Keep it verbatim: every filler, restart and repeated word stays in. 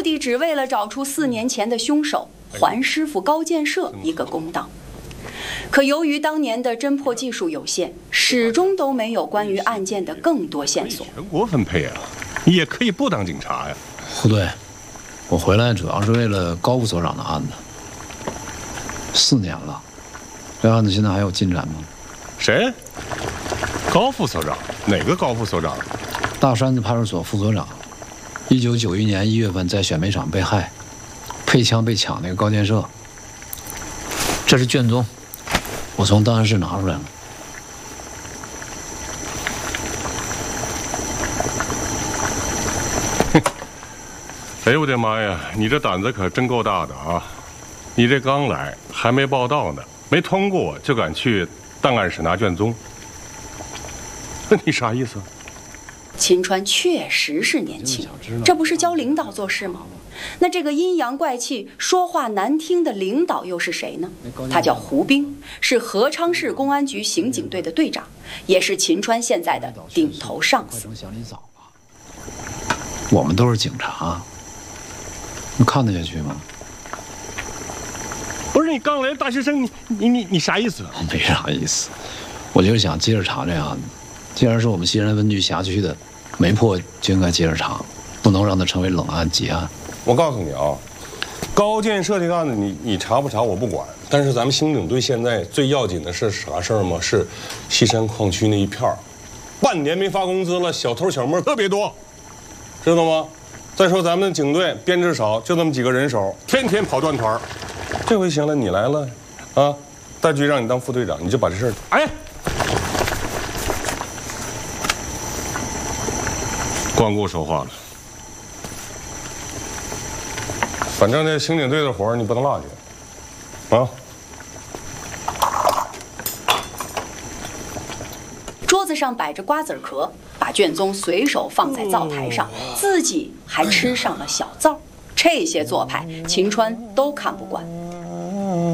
的只为了找出四年前的凶手，还师傅高建设一个公道。可由于当年的侦破技术有限，始终都没有关于案件的更多线索。 全国分配啊，也可以不当警察呀。 胡队，我回来主要是为了高副所长的案子。四年了，这案子现在还有进展吗？ 谁？高副所长？哪个高副所长？ 大山子派出所副所长。一九九一年一月份在选煤厂被害，配枪被抢那个高建设。这是卷宗，我从档案室拿出来了。 哎呦我的妈呀！你这胆子可真够大的啊！你这刚来，还没报到呢，没通过就敢去档案室拿卷宗，那你啥意思？ 秦川确实是年轻，这不是教领导做事吗？那这个阴阳怪气、说话难听的领导又是谁呢？他叫胡兵，是合昌市公安局刑警队的队长，也是秦川现在的顶头上司。 我们都是警察，你看得下去吗？ 不是你刚来的大学生，你你你你啥意思？ 没啥意思，我就是想接着查这案子。既然是我们西安分局辖区的，没破就应该接着查，不能让它成为冷案结案。 我告诉你啊，高建设这个案子你你查不查我不管，但是咱们刑警队现在最要紧的是啥事儿吗？是西山矿区那一片儿，半年没发工资了，小偷小摸特别多，知道吗？再说咱们警队编制少，就那么几个人手，天天跑断团。这回行了，你来了，啊，大局让你当副队长，你就把这事儿，哎，光顾说话了。反正这刑警队的活儿你不能落下，啊！ 桌子上摆着瓜子壳，把卷宗随手放在灶台上，自己还吃上了小灶。这些做派，秦川都看不惯。